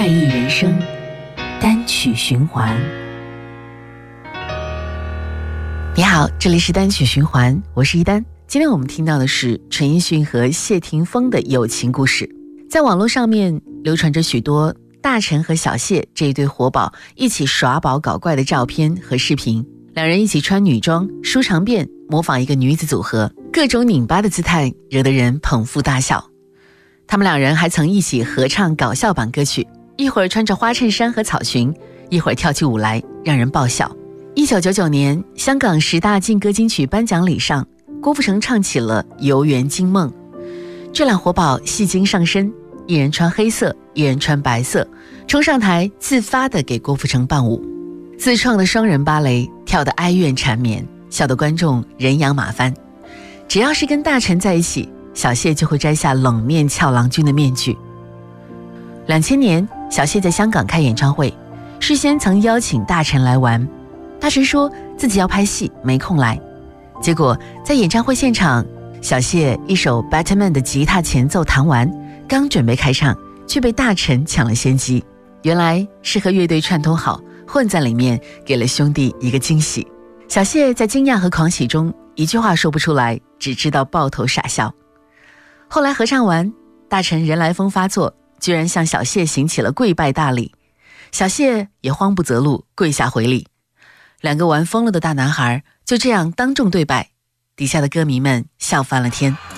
快意人生单曲循环。你好，这里是单曲循环，我是一丹。今天我们听到的是陈奕迅和谢霆锋的友情故事。在网络上面流传着许多大陈和小谢这一对活宝一起耍宝搞怪的照片和视频，两人一起穿女装梳长辫，模仿一个女子组合，各种拧巴的姿态惹得人捧腹大笑。他们两人还曾一起合唱搞笑版歌曲，一会儿穿着花衬衫和草裙，一会儿跳起舞来，让人爆笑。1999年香港10大劲歌金曲颁奖礼上，郭富城唱起了《游园惊梦》。这两活宝戏精上身，一人穿黑色，一人穿白色，冲上台自发地给郭富城伴舞。自创的双人芭蕾跳得哀怨缠绵，笑得观众人仰马翻。只要是跟大陈在一起，小谢就会摘下冷面俏郎君的面具。2000年小谢在香港开演唱会，事先曾邀请大陈来玩，大陈说自己要拍戏没空来。结果在演唱会现场，小谢一首 Batman 的吉他前奏弹完，刚准备开唱，却被大陈抢了先机。原来是和乐队串通好，混在里面给了兄弟一个惊喜。小谢在惊讶和狂喜中一句话说不出来，只知道抱头傻笑。后来合唱完，大陈人来疯发作，居然向小谢行起了跪拜大礼。小谢也慌不择路，跪下回礼。两个玩疯了的大男孩就这样当众对拜，底下的歌迷们笑翻了天。